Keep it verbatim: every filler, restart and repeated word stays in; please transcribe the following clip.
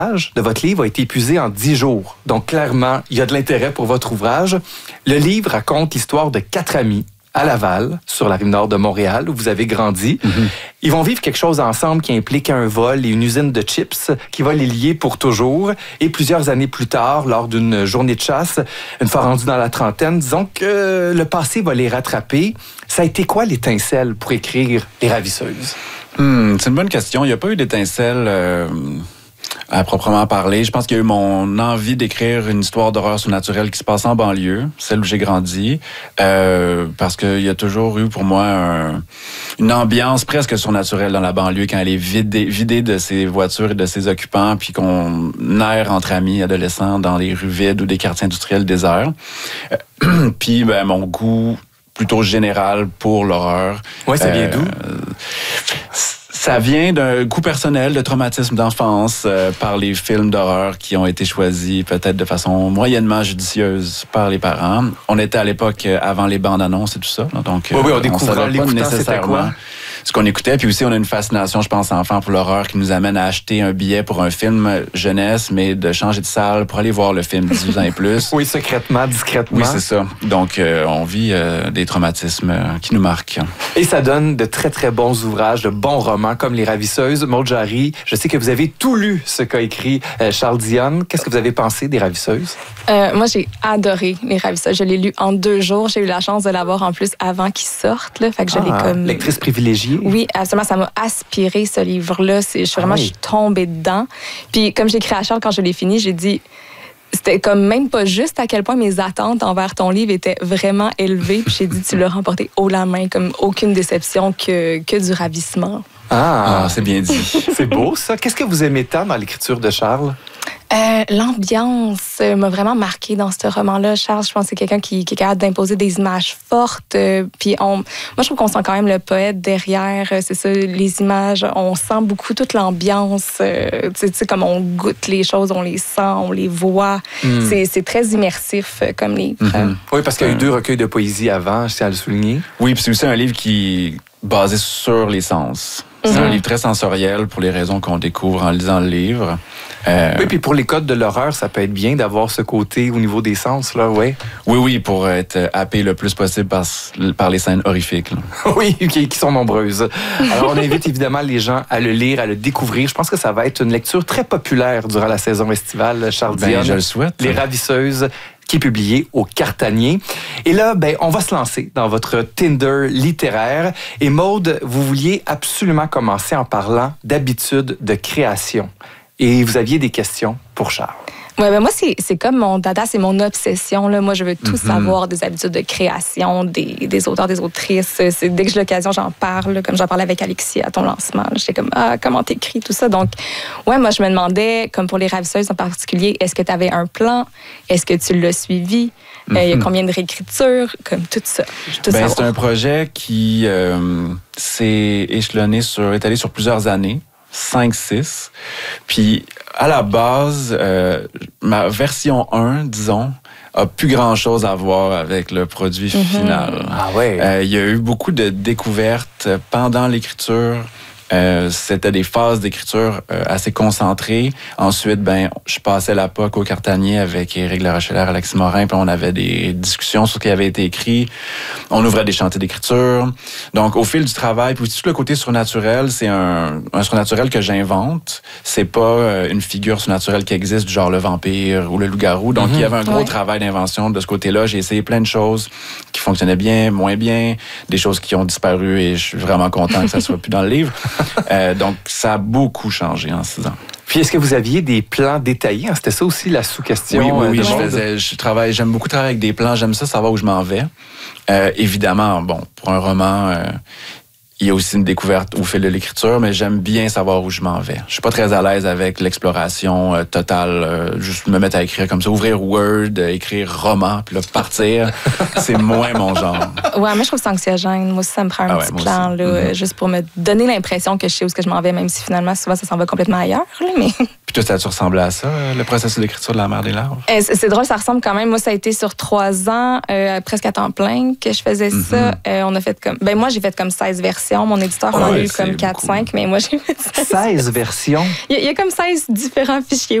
de votre livre a été épuisé en dix jours. Donc, clairement, il y a de l'intérêt pour votre ouvrage. Le livre raconte l'histoire de quatre amis à Laval, sur la rive nord de Montréal, où vous avez grandi. Mm-hmm. Ils vont vivre quelque chose ensemble qui implique un vol et une usine de chips qui va les lier pour toujours. Et plusieurs années plus tard, lors d'une journée de chasse, une fois rendus dans la trentaine, disons que le passé va les rattraper. Ça a été quoi l'étincelle pour écrire Les Ravisseuses? Hmm, c'est une bonne question. Il n'y a pas eu d'étincelle... Euh... à proprement parler. Je pense qu'il y a eu mon envie d'écrire une histoire d'horreur surnaturelle qui se passe en banlieue, celle où j'ai grandi, euh, parce qu'il y a toujours eu pour moi un, une ambiance presque surnaturelle dans la banlieue quand elle est vidée, vidée de ses voitures et de ses occupants, puis qu'on erre entre amis, adolescents, dans les rues vides ou des quartiers industriels déserts. Euh, puis ben, mon goût plutôt général pour l'horreur. Oui, ça vient euh, d'où? Ça vient d'un coup personnel de traumatisme d'enfance euh, par les films d'horreur qui ont été choisis peut-être de façon moyennement judicieuse par les parents. On était à l'époque avant les bandes annonces et tout ça, donc oui, oui, on, on découvrait nécessairement ce qu'on écoutait. Puis aussi, on a une fascination, je pense, enfant pour l'horreur qui nous amène à acheter un billet pour un film jeunesse, mais de changer de salle pour aller voir le film dix-huit ans et plus. Oui, secrètement, discrètement. Oui, c'est ça. Donc, euh, on vit euh, des traumatismes euh, qui nous marquent. Et ça donne de très, très bons ouvrages, de bons romans comme Les Ravisseuses. Maud Jarry, je sais que vous avez tout lu ce qu'a écrit euh, Charles Dionne. Qu'est-ce que vous avez pensé des Ravisseuses? Euh, moi, j'ai adoré Les Ravisseuses. Je l'ai lu en deux jours. J'ai eu la chance de l'avoir en plus avant qu'il sorte. Là. Fait que je ah, l'ai comme... Lectrice privilégiée. Oui, absolument. Ça m'a aspiré, ce livre-là. C'est, je suis vraiment, ah oui. je suis tombée dedans. Puis, comme j'ai écrit à Charles, quand je l'ai fini, j'ai dit... C'était comme même pas juste à quel point mes attentes envers ton livre étaient vraiment élevées. Puis j'ai dit, tu l'as remporté haut la main, comme aucune déception que, que du ravissement. Ah, ah c'est bien dit. C'est beau, ça. Qu'est-ce que vous aimez tant dans l'écriture de Charles? Euh, l'ambiance m'a vraiment marquée dans ce roman-là. Charles, je pense que c'est quelqu'un qui, qui est capable d'imposer des images fortes. Euh, puis on, moi, je trouve qu'on sent quand même le poète derrière. Euh, c'est ça, les images. On sent beaucoup toute l'ambiance. Euh, tu sais, comme on goûte les choses, on les sent, on les voit. Mm. C'est, c'est très immersif euh, comme livre. Mm-hmm. Oui, parce qu'il y a eu deux recueils de poésie avant, je tiens à le souligner. Oui, puis c'est aussi un livre qui est basé sur les sens. C'est mm-hmm. un livre très sensoriel pour les raisons qu'on découvre en lisant le livre. Euh... Oui, puis pour les codes de l'horreur, ça peut être bien d'avoir ce côté au niveau des sens, là, ouais. Oui, oui, pour être happé le plus possible par, par les scènes horrifiques. Oui, qui, qui sont nombreuses. Alors, on invite évidemment les gens à le lire, à le découvrir. Je pense que ça va être une lecture très populaire durant la saison estivale, Charles Dionne. Ben, je le souhaite. Les Ravisseuses, qui est publié au Cartanier. Et là, ben, on va se lancer dans votre Tinder littéraire. Et Maude, vous vouliez absolument commencer en parlant d'habitudes de création. Et vous aviez des questions pour Charles. Oui, ben moi, c'est, c'est comme mon dada, c'est mon obsession. Là. Moi, je veux tout mm-hmm. savoir des habitudes de création, des, des auteurs, des autrices. C'est, dès que j'ai l'occasion, j'en parle, là, comme j'en parlais avec Alexis à ton lancement. Là. J'étais comme, ah, comment t'écris, tout ça. Donc, ouais, moi, je me demandais, comme pour les Ravisseuses en particulier, est-ce que tu avais un plan? Est-ce que tu l'as suivi? Il mm-hmm. euh, y a combien de réécritures? Comme tout ça. Tout ben, c'est un projet qui euh, s'est échelonné sur, étalé sur plusieurs années. cinq six. Puis, à la base, euh, ma version un, disons, a plus grand-chose à voir avec le produit mm-hmm. final. Ah ouais. Euh, il y a eu beaucoup de découvertes pendant l'écriture. Euh, c'était des phases d'écriture euh, assez concentrées. Ensuite, ben, je passais la P O C au Cartanier avec Éric Larochelière, Alexis Morin, puis on avait des discussions sur ce qui avait été écrit. On ouvrait des chantiers d'écriture. Donc, au fil du travail, puis tout le côté surnaturel, c'est un, un surnaturel que j'invente. C'est pas euh, une figure surnaturelle qui existe, du genre le vampire ou le loup-garou. Donc, mm-hmm. il y avait un gros ouais. travail d'invention de ce côté-là. J'ai essayé plein de choses qui fonctionnaient bien, moins bien, des choses qui ont disparu et je suis vraiment content que ça soit plus dans le livre. Euh, donc, ça a beaucoup changé en six ans. Puis, est-ce que vous aviez des plans détaillés? C'était ça aussi la sous-question. Oui, oui, oui. Euh, je, faisais, je travaille, j'aime beaucoup travailler avec des plans. J'aime ça, savoir où je m'en vais. Euh, évidemment, bon, pour un roman, euh, il y a aussi une découverte au fil de l'écriture, mais j'aime bien savoir où je m'en vais. Je suis pas très à l'aise avec l'exploration euh, totale. Euh, juste me mettre à écrire comme ça, ouvrir Word, euh, écrire roman, puis là, partir. C'est moins mon genre. Ouais, moi, je trouve ça anxiogène. Moi aussi, ça me prend un ah petit ouais, plan, là, mm-hmm. juste pour me donner l'impression que je sais où est-ce que je m'en vais, même si finalement, souvent, ça s'en va complètement ailleurs. Là, mais... Puis toi, ça a-tu ressemblé à ça, le processus d'écriture de La Mer des Larves? Euh, c'est, c'est drôle, ça ressemble quand même. Moi, ça a été sur trois ans, euh, presque à temps plein, que je faisais mm-hmm. ça. Euh, on a fait comme... Ben moi, j'ai fait comme seize versions. Mon éditeur en a eu comme quatre cinq, mais moi, j'ai fait seize versions? Il y, a, il y a comme seize différents fichiers